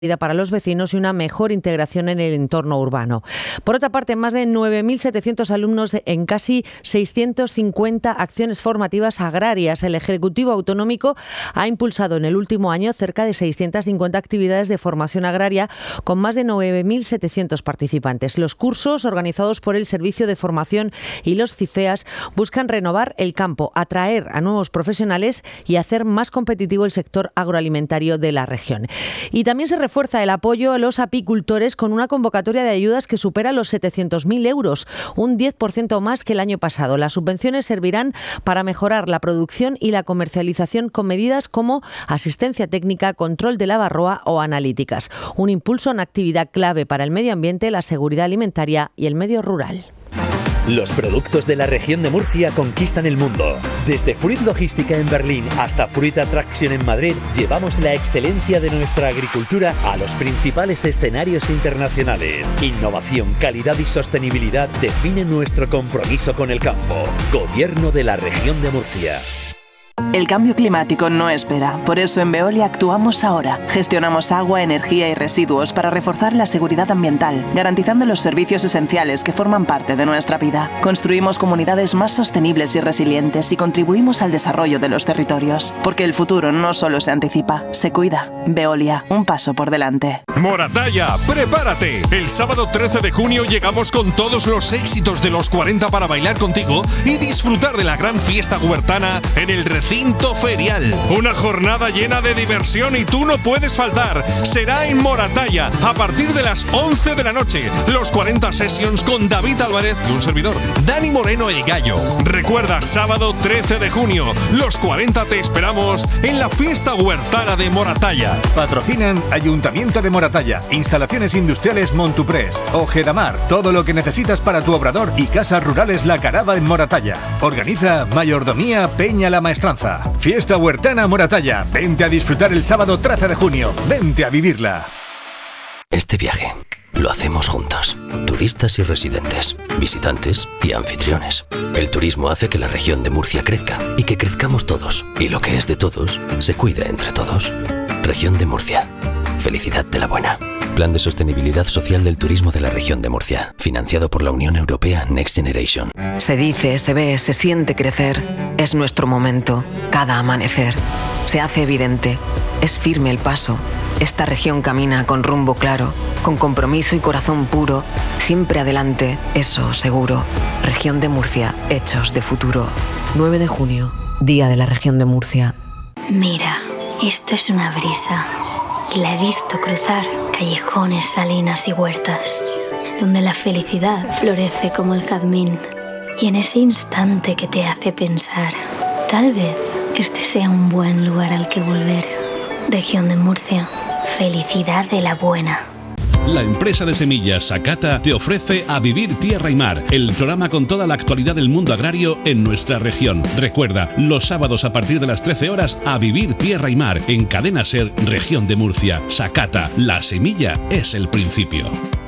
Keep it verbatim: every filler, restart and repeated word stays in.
para los vecinos y una mejor integración en el entorno urbano. Por otra parte, más de nueve mil setecientos alumnos en casi seiscientas cincuenta acciones formativas agrarias. El Ejecutivo Autonómico ha impulsado en el último año cerca de seiscientas cincuenta actividades de formación agraria con más de nueve mil setecientos participantes. Los cursos, organizados por el Servicio de Formación y los CIFEAS, buscan renovar el campo, atraer a nuevos profesionales y hacer más competitivo el sector agroalimentario de la región. Y también se refuerza el apoyo a los apicultores con una convocatoria de ayudas que supera los setecientos mil euros, un diez por ciento más que el año pasado. Las subvenciones servirán para mejorar la producción y la comercialización con medidas como asistencia técnica, control de la barroa o analíticas. Un impulso en actividad clave para el medio ambiente, la seguridad alimentaria y el medio rural. Los productos de la región de Murcia conquistan el mundo. Desde Fruit Logística en Berlín hasta Fruit Attraction en Madrid, llevamos la excelencia de nuestra agricultura a los principales escenarios internacionales. Innovación, calidad y sostenibilidad definen nuestro compromiso con el campo. Gobierno de la región de Murcia. El cambio climático no espera, por eso en Veolia actuamos ahora. Gestionamos agua, energía y residuos para reforzar la seguridad ambiental, garantizando los servicios esenciales que forman parte de nuestra vida. Construimos comunidades más sostenibles y resilientes y contribuimos al desarrollo de los territorios, porque el futuro no solo se anticipa, se cuida. Veolia, un paso por delante. Moratalla, prepárate. El sábado trece de junio llegamos con todos los éxitos de los cuarenta para bailar contigo y disfrutar de la gran fiesta huertana en el recinto ferial. Una jornada llena de diversión y tú no puedes faltar. Será en Moratalla a partir de las once de la noche. Los cuarenta Sessions con David Álvarez y un servidor, Dani Moreno el Gallo. Recuerda, sábado trece de junio, los cuarenta te esperamos en la fiesta huertana de Moratalla. Patrocinan Ayuntamiento de Moratalla, Instalaciones Industriales Montuprés, Ojedamar, todo lo que necesitas para tu obrador y Casas Rurales La Carava en Moratalla. Organiza Mayordomía Peña La Maestranza. Fiesta huertana Moratalla. Vente a disfrutar el sábado trece de junio. Vente a vivirla. Este viaje lo hacemos juntos. Turistas y residentes, visitantes y anfitriones. El turismo hace que la región de Murcia crezca y que crezcamos todos. Y lo que es de todos, se cuida entre todos. Región de Murcia. Felicidad de la buena. Plan de Sostenibilidad Social del Turismo de la Región de Murcia, financiado por la Unión Europea Next Generation. Se dice, se ve, se siente crecer. Es nuestro momento, cada amanecer. Se hace evidente, es firme el paso. Esta región camina con rumbo claro, con compromiso y corazón puro. Siempre adelante, eso seguro. Región de Murcia, hechos de futuro. nueve de junio, Día de la Región de Murcia. Mira, esto es una brisa. Y la he visto cruzar callejones, salinas y huertas, donde la felicidad florece como el jazmín. Y en ese instante que te hace pensar, tal vez este sea un buen lugar al que volver. Región de Murcia, felicidad de la buena. La empresa de semillas Sakata te ofrece A Vivir Tierra y Mar, el programa con toda la actualidad del mundo agrario en nuestra región. Recuerda, los sábados a partir de las trece horas, A Vivir Tierra y Mar, en Cadena Ser, Región de Murcia. Sakata, la semilla es el principio.